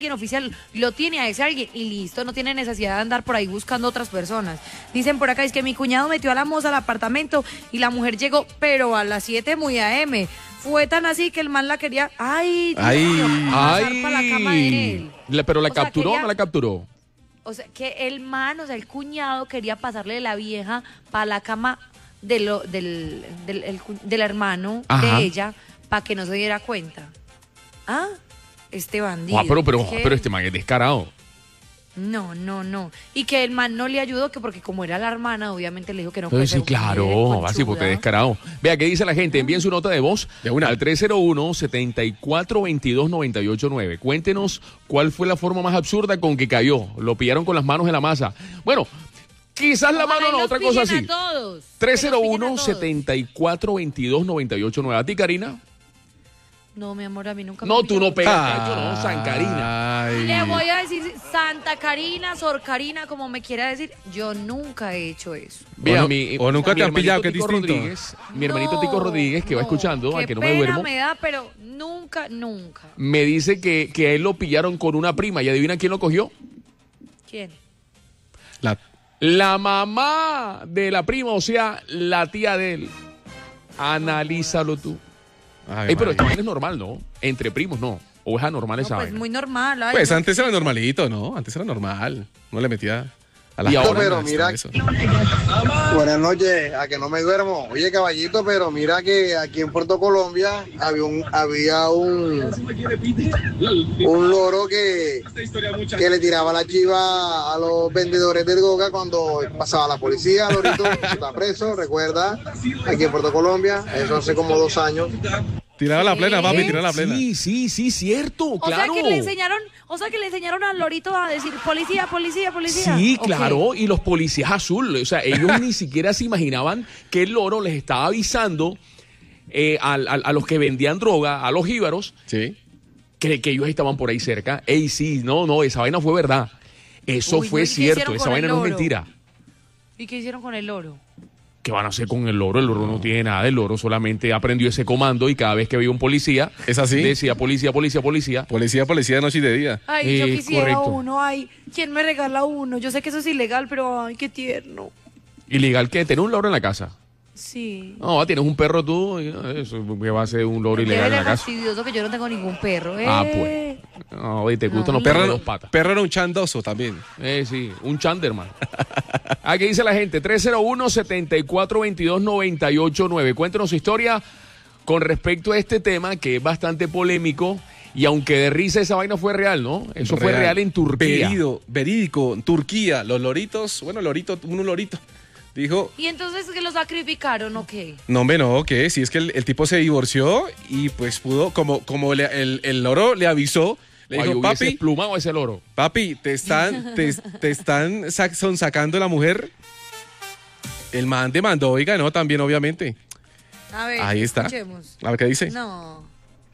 oficial, lo tiene a ese alguien y listo, no tiene necesidad de andar por ahí buscando otras personas. Dicen por acá, es que mi cuñado metió a la moza al apartamento y la mujer llegó, pero a las 7 muy AM. Fue tan así que el man la quería, pasar para la cama de él. Pero la capturó o no la capturó. O sea, que el man, el cuñado quería pasarle la vieja para la cama del hermano de ella para que no se diera cuenta. Este bandido. Pero este man es descarado. No. Y que el man no le ayudó, que porque como era la hermana, obviamente le dijo que no puede ser. Sí, claro, así porque descarado. Vea, ¿qué dice la gente? Envíen su nota de voz al 301-7422-989. Cuéntenos cuál fue la forma más absurda con que cayó. Lo pillaron con las manos en la masa. Bueno, quizás la mano no, otra cosa así. 301-7422-989. ¿A ti, Karina? No, mi amor, a mí nunca me No, tú no pegas, no, San Karina. Le voy a decir Santa Karina, Sor Karina, como me quiera decir, yo nunca he hecho eso. O nunca te han pillado, que es distinto. Mi hermanito Tico Rodríguez, que va escuchando, a que no me duermo. Me da, pero nunca. Me dice que a él lo pillaron con una prima, ¿y adivina quién lo cogió? ¿Quién? La mamá de la prima, o sea, la tía de él. Analízalo tú. Pero esto es normal, ¿no? Entre primos, no. ¿O es anormal esa vaina? Pues muy normal. Pues antes era normalito, ¿no? Antes era normal. No le metía a la... Y ahora pero mira, buenas noches, a que no me duermo. Oye, caballito, pero mira que aquí en Puerto Colombia había un loro que le tiraba la chiva a los vendedores del Goga cuando pasaba la policía. Lorito está preso, recuerda, aquí en Puerto Colombia, eso hace como 2 años. Tiraba la plena, papi, tiraba la plena. Sí, cierto, claro. O sea que le enseñaron al lorito a decir policía. Sí, claro, y los policías azul, o sea, ellos ni siquiera se imaginaban que el loro les estaba avisando a los que vendían droga, a los jíbaros, sí, que ellos estaban por ahí cerca. Ey, sí, no, esa vaina fue verdad. Eso fue cierto, esa vaina no es mentira. ¿Y qué hicieron con el loro? ¿Qué van a hacer con el loro? El loro no tiene nada, el loro solamente aprendió ese comando y cada vez que veía un policía, ¿es así? Decía policía. Policía de noche y de día. Ay, yo quisiera uno, ¿quién me regala uno? Yo sé que eso es ilegal, pero qué tierno. ¿Ilegal qué? ¿Tener un loro en la casa? Sí. No, tienes un perro tú, eso que va a ser un loro ilegal en la casa. Es fastidioso que yo no tengo ningún perro. Pues. No, y te gustan los perros de 2 patas. Perro era un chandoso también. Sí, un chanderman. ¿Qué dice la gente? 301-7422-989. Cuéntenos su historia con respecto a este tema que es bastante polémico. Y aunque de risa esa vaina fue real, ¿no? Eso fue real en Turquía. Verídico, en Turquía. Los loritos, un lorito. Dijo... ¿Y entonces que lo sacrificaron o qué? No, ¿qué? Si es que el tipo se divorció y pues pudo, como el loro le avisó, le dijo, papi... ¿Plumado ese loro? Papi, te están sacando la mujer. El man demandó y ganó también, obviamente. A ver, ahí está. Escuchemos. A ver qué dice. No.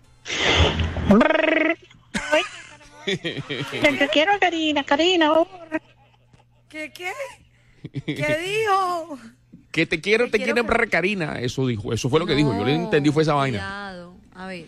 Yo quiero a Karina. ¿Qué? ¿Qué dijo? Que te quiero Karina. Eso dijo, eso fue lo que dijo. Yo le entendí fue esa vaina. Cuidado. A ver.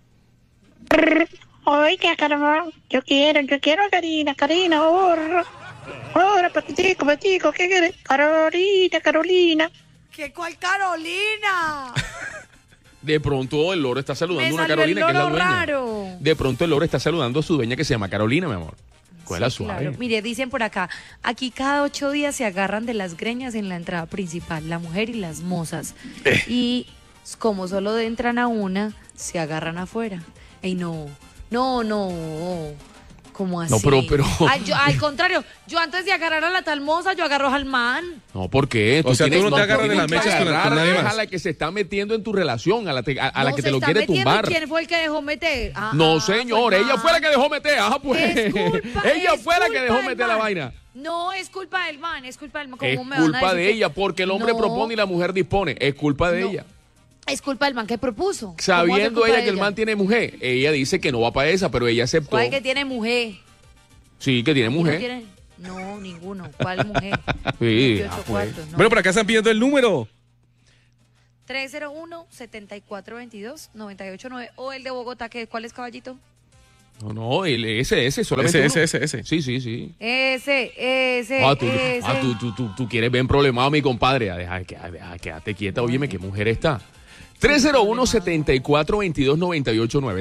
Oiga, caramba, yo quiero a Karina, ahora, patico, ¿qué quieres? Carolina. ¿Qué cuál Carolina? De pronto el loro está saludando a una Carolina que es la dueña. Raro. De pronto el loro está saludando a su dueña que se llama Carolina, mi amor. Cuela suave. Claro. Mire, dicen por acá, aquí cada 8 días se agarran de las greñas en la entrada principal, la mujer y las mozas. Y como solo entran a una, se agarran afuera. Ey, no. ¿Cómo así? No, pero... al contrario, yo antes de agarrar a la tal moza, yo agarro al man. No, ¿por qué? O sea, tú no te agarras de las mechas con nadie más. A la que se está metiendo en tu relación, a la que te lo quiere tumbar. ¿Quién fue el que dejó meter? No, señor, ella fue la que dejó meter. Pues. Ella fue la que dejó meter la vaina. No, es culpa del man, es culpa del man. Es culpa de ella, porque el hombre propone y la mujer dispone. Es culpa de ella. Es culpa del man que propuso. Sabiendo ella que el man tiene mujer, ella dice que no va para esa, pero ella aceptó. ¿Cuál que tiene mujer? Sí, que tiene mujer. No, ninguno. ¿Cuál mujer? Sí. Cuartos, ¿no? Bueno, por acá están pidiendo el número. 301-7422-989 o el de Bogotá, ¿cuál es, caballito? No, el ese, solamente Ese. Sí. Ese. Tú quieres ver problemado a mi compadre. Quédate quieta, óyeme, qué mujer está. 301-7422-989.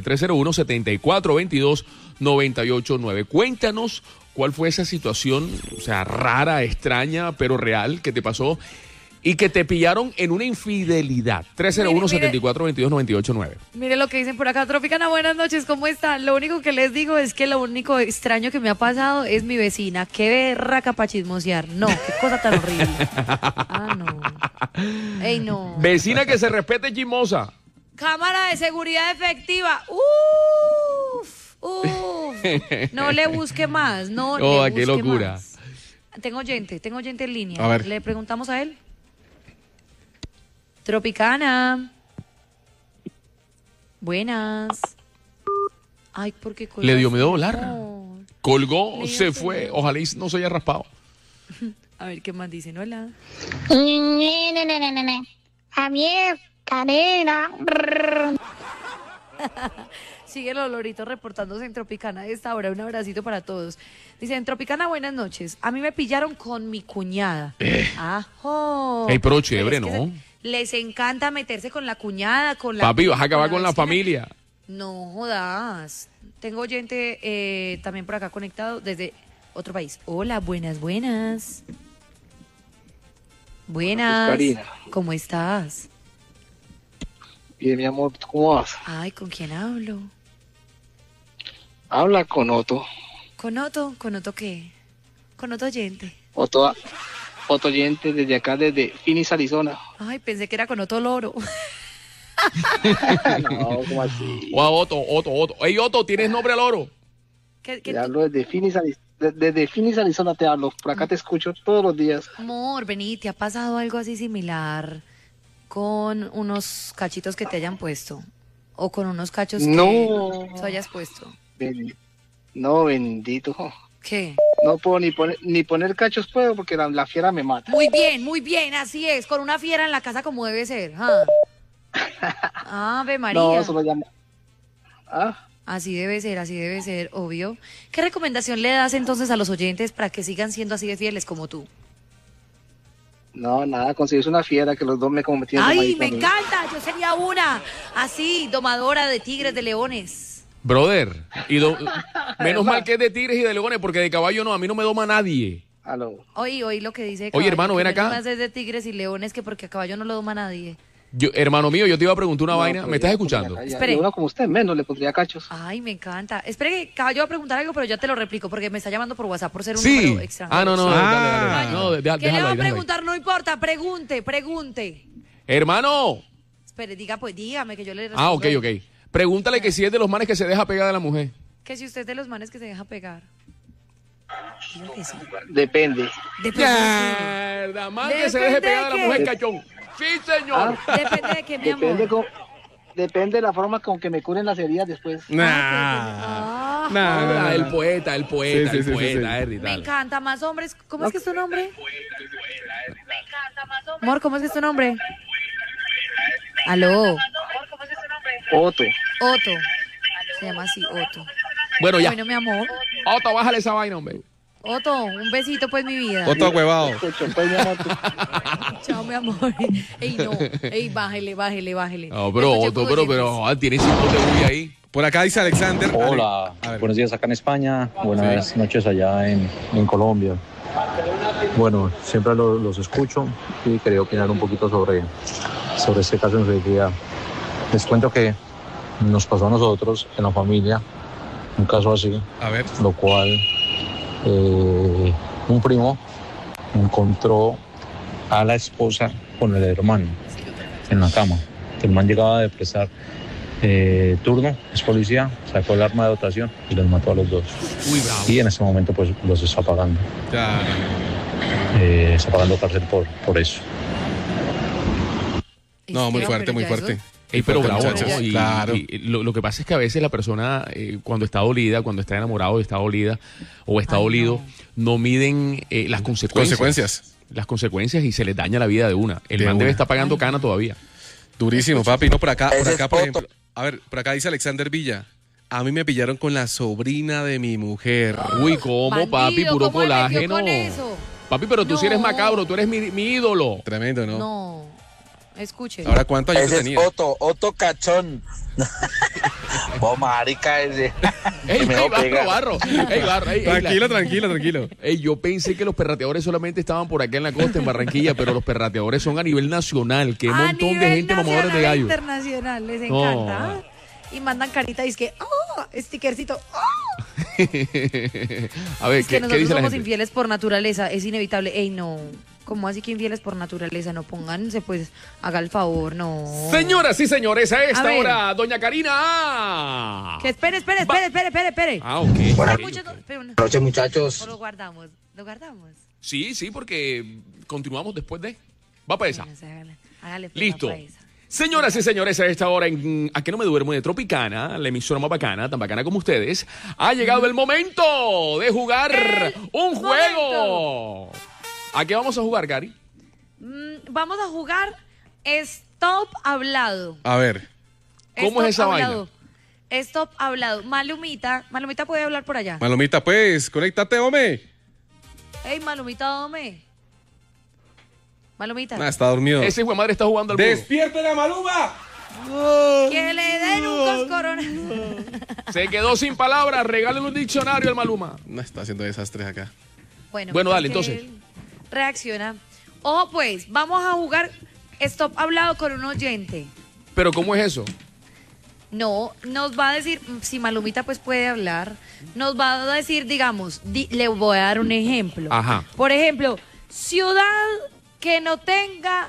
301-7422-989. Cuéntanos cuál fue esa situación, o sea, rara, extraña, pero real, que te pasó y que te pillaron en una infidelidad. 301-7422-989. Mire lo que dicen por acá. Tropicana, buenas noches, ¿cómo están? Lo único que les digo es que lo único extraño que me ha pasado es mi vecina. Qué berraca para chismosear. No, qué cosa tan horrible. No. Ey, no. Vecina que se respete, chismosa. Cámara de seguridad efectiva. No le busque más. No le busque qué locura. más. Tengo oyente en línea. A ver. ¿Le preguntamos a él? Tropicana. Buenas. Ay, ¿por qué colgó? Le dio miedo volar. No. Colgó, Le dio se miedo. fue. Ojalá y no se haya raspado. A ver, ¿qué más dicen? Hola. Javier, Karina. Sigue el olorito reportándose en Tropicana a esta hora. Un abracito para todos. Dicen, Tropicana, buenas noches. A mí me pillaron con mi cuñada. ¡Ajo! Ey, pero chévere, es que ¿no? Les encanta meterse con la cuñada, con la... Papi, vas a acabar con la vecina. familia. No jodas. Tengo oyente también por acá conectado desde otro país. Hola, buenas. Buenas. Karina. ¿Cómo estás? Bien, mi amor, ¿cómo vas? Ay, ¿con quién hablo? Habla con Otto. ¿Con Otto? ¿Con Otto qué? ¿Con Otto oyente? Otto oyente desde acá, desde Phoenix, Arizona. Ay, pensé que era con Otto Loro. No, ¿cómo así? Wow, Otto. Ey, Otto, ¿tienes nombre al oro? ¿Qué Te hablo desde Phoenix, Arizona te hablo. Por acá te escucho todos los días. amor, vení, ¿te ha pasado algo así similar con unos cachitos que te hayan puesto? ¿O con unos cachos No. que te hayas puesto? No, bendito. ¿Qué? No puedo ni poner cachos puedo porque la fiera me mata. Muy bien, así es, con una fiera en la casa como debe ser. Ave María. No, solo llama. Así debe ser, obvio. ¿Qué recomendación le das entonces a los oyentes para que sigan siendo así de fieles como tú? No, nada, consigues una fiera que los dos me cometieron. ¡Ay, me encanta! Yo sería una, así, domadora de tigres, de leones. Brother, menos mal que es de tigres y de leones, porque de caballo no, a mí no me doma nadie. Aló. Oí lo que dice. Oye, hermano, ven acá. Más es de tigres y leones que porque a caballo no lo doma nadie. Hermano mío, yo te iba a preguntar una No, vaina. pero ¿Me estás yo escuchando? como Espere. Uno como usted menos le pondría cachos. Ay, me encanta. Espere que caballo va a preguntar algo, pero ya te lo replico porque me está llamando por WhatsApp por ser un Sí. número extranjero. No, Sí. dale. No, ¿Qué le déjalo va a ahí, déjalo ahí. preguntar? No importa, pregunte. Hermano. Espere, dígame que yo le respondo. Ok. Pregúntale que si es de los manes que se deja pegar de la mujer. Que si usted es de los manes que se deja pegar. Digo que sí. Depende. Depende de Mierda, man que se deje Depende pegar de de la qué. mujer, cachón. Sí, señor. qué. Depende de qué, mi amor. Depende de la forma con que me curen las heridas después. Ah, Nah. El poeta, Sí, sí. Erdi, Me dale. encanta, más hombres. ¿Cómo es que es tu nombre? Amor, ¿cómo es que es tu nombre? Aló. Otto. Otto. Se llama así, Otto. Bueno, ya. Bueno, mi amor. Otto, bájale esa vaina, hombre. Otto, un besito, pues, mi vida. Otto huevado. Escucho, pues, mi amor, Chao, mi amor. Ey, no. Ey, bájele. No, pero Otto, pero tiene cinco de bulla ahí. Por acá dice Alexander. Hola, A ver. buenos días acá en España, buenas noches allá en Colombia. Bueno, siempre los escucho y quería opinar un poquito sobre este caso en realidad. Les cuento que nos pasó a nosotros en la familia un caso así, A ver. lo cual un primo encontró a la esposa con el hermano en la cama. El man llegaba de prestar turno, es policía, sacó el arma de dotación y los mató a los dos. Uy, bravo. Y en este momento pues los está pagando. Ya. Está pagando cárcel por eso. No, muy fuerte, muy fuerte. Ey, pero Fuerte, bravo, muchachos. ¿no? Y Claro. lo que pasa es que a veces la persona, cuando está dolida, cuando está enamorado, está dolida o está dolido, no miden las consecuencias. Las consecuencias y se les daña la vida de una. El De man debe una. estar pagando cana todavía. Durísimo, papi. No, por acá, Ese es por Otto. ejemplo. A ver, por acá dice Alexander Villa. A mí me pillaron con la sobrina de mi mujer. Uy, ¿cómo, Bandido, papi? Puro ¿cómo le metió colágeno. con eso? Papi, pero tú sí eres No. macabro, tú eres mi ídolo. Tremendo, ¿no? No. Escuche. Ahora, ¿cuántos años Ese tenía? es Otto Cachón. Oh, marica, ese. Ey, Me ey, pega. Barro. Ey, Barro. Ey, Tranquilo. Ey, yo pensé que los perrateadores solamente estaban por acá en la costa, en Barranquilla, pero los perrateadores son a nivel nacional, que un A montón de nivel gente mamadores de nacional e gallo. internacional, les No. encanta. Y mandan carita y es que, stickercito, A ver, Es que ¿qué nosotros dice la somos gente? infieles por naturaleza, es inevitable. Ey, no. ¿Cómo así que infieles por naturaleza? No pónganse, pues, haga el favor, no. Señoras y señores, a esta A ver. hora, doña Karina. Que espere. Ah, ok. Hay ok, muchos- ok. pero una- Noche, muchachos. o lo guardamos. Sí, porque continuamos después de... Va para esa. Bueno, hágale, pues, Listo. va pa' esa. Señoras y señores, a esta hora en A que no me duermo de Tropicana, la emisora más bacana, tan bacana como ustedes, ha llegado el momento de jugar un juego. ¿A qué vamos a jugar, Gary? Vamos a jugar Stop Hablado. A ver. ¿Cómo es esa Hablado. Stop Hablado. Malumita puede hablar por allá. Malomita, pues, conéctate, hombre. Ey, Malumita, dame. Malumita. Ah, está dormido. Ese hijo de madre está jugando al mundo. ¡Despierte la Maluma! Que le den un coscorón. Se quedó sin palabras, regálale un diccionario al Maluma. No, está haciendo desastres acá. Bueno, Bueno, dale, es que entonces. él reacciona. Ojo, pues, vamos a jugar Stop Hablado con un oyente. Pero ¿cómo es eso? No, nos va a decir, si Malumita pues puede hablar, nos va a decir, digamos, le voy a dar un ejemplo. Ajá. Por ejemplo, ciudad que no tenga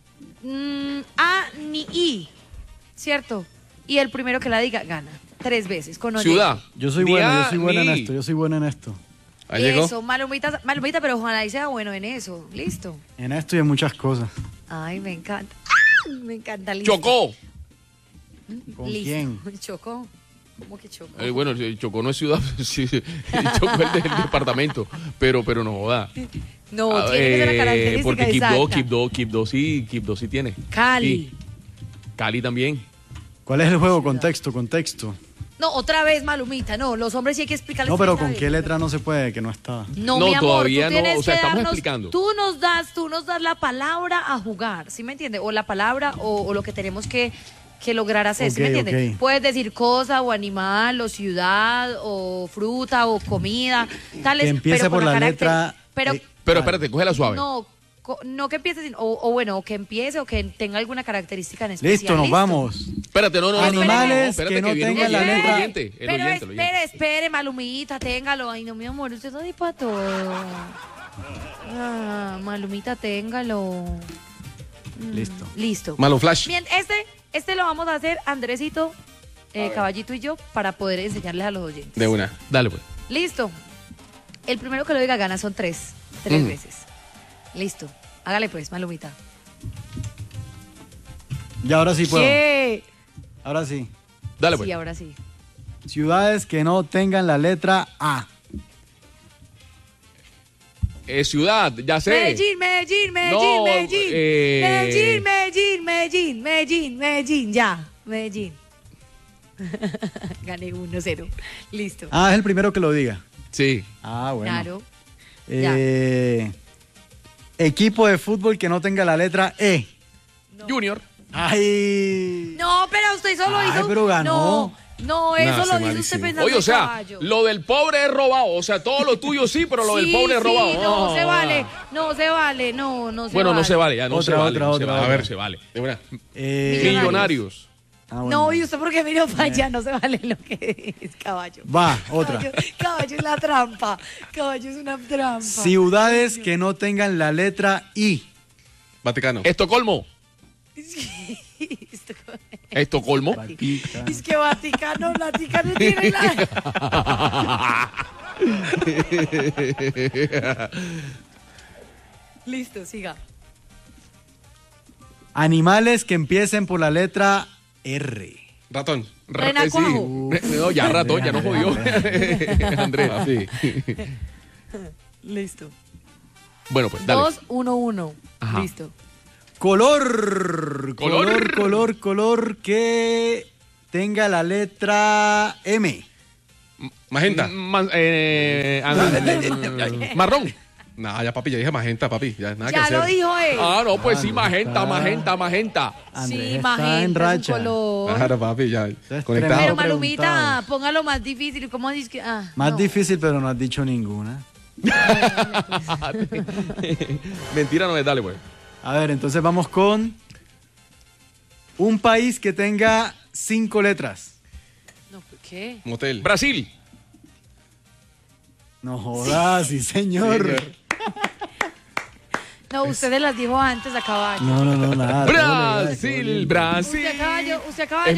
A ni I, ¿cierto? Y el primero que la diga gana. 3 veces con oyente. Ciudad. Yo soy Ni bueno, A, yo soy bueno en ni. esto, yo soy bueno en esto. Ahí llegó. Eso, Malumita, pero ojalá y sea bueno en eso. Listo. En esto y en muchas cosas. Ay, me encanta. Me encanta. Listo. Chocó. ¿Con Listo. quién? Chocó. ¿Cómo que chocó? Bueno, Chocó no es ciudad, sí, Chocó es del departamento, pero no joda. No, tiene que ser una característica porque exacta. Quibdó sí tiene. Cali. Sí. Cali también. ¿Cuál es el juego? Contexto. No, otra vez, Malumita. No, los hombres sí hay que explicarles. No, pero esta ¿con vez. qué letra no se puede? Que no está. No, No, mi amor, todavía tú no, tienes o sea, que estamos darnos, explicando. Tú nos das la palabra a jugar, ¿sí me entiendes? O la palabra o lo que tenemos que lograr hacer, ¿sí me Ok, entiendes? ok. Puedes decir cosa o animal o ciudad o fruta o comida, tales. Que empiece pero con por la carácter- letra Pero E. Pero espérate, cógela suave. no que empiece, o que empiece o que tenga alguna característica en especial. Listo, nos vamos. Espérate, no. Animales espérate, que no viene un tengan la oyente, letra- el oyente. Pero espere, Malumita, téngalo. Ay, no, mi amor, usted no dice para todo. Ah, Malumita, téngalo. Listo. Listo. Malo Flash. Bien, este lo vamos a hacer Andresito, Caballito y yo para poder enseñarles a los oyentes. De una. Dale, pues. Listo. El primero que lo diga gana, son 3 Mm. veces. Listo. Hágale pues, Malumita. Y ahora sí puedo. ¿Qué? Ahora sí. Dale, Sí, pues. ahora sí. Ciudades que no tengan la letra A. Ciudad, ya sé. Medellín, No, Medellín, ya, Medellín. Gané 1-0. Listo. Ah, es el primero que lo diga. Sí. Ah, bueno. Claro. Equipo de fútbol que no tenga la letra E. Junior. Ay. No, pero usted solo Ay, hizo. pero ganó. No, eso No, lo está hizo usted malísimo. pensando Oye, o en sea, caballo. lo del pobre es robado. O sea, todo lo tuyo sí, pero lo del Sí, pobre es robado. sí, no se vale, no se vale, no se Bueno, vale. no se vale, ya no Otra, se vale. otra, no se otra. vale, A ver. no se vale. De una. Millonarios. Ah, bueno. No, y usted porque miró para allá, no se vale lo que es caballo. Va, otra. Caballo es la trampa, caballo es una trampa. Ciudades que no tengan la letra I. Vaticano. Estocolmo. Estocolmo. Vaticano. Es que Vaticano tiene la... Listo, siga. Animales que empiecen por la letra R. Ratón. Renacuajo. Sí. No, ya ratón, ya no Andrés, jodió. Andrés, sí. Listo. Bueno, pues, dale. 2-1-1. Ajá. Listo. Color que tenga la letra M. Magenta. Marrón. No, ya papi, ya dije magenta, papi. Ya nada que Ya hacer. lo dijo él. Ah, no, pues sí, Andrés magenta, está- magenta. Andrés Sí, está en magenta, es un racha. color. Claro, papi, ya. Entonces, Conectado. Pero tremendo. Malumita, preguntado. póngalo más difícil. ¿Cómo dices que? Más no. difícil, pero no has dicho ninguna. Mentira no es, dale, pues. A ver, entonces vamos con un país que tenga 5 letras. No, ¿qué? Motel. Brasil. No jodas, sí, señor. No, ustedes las dijo antes, a caballo. No, nada. todo legal, todo Brasil, bien. Brasil. Usted a caballo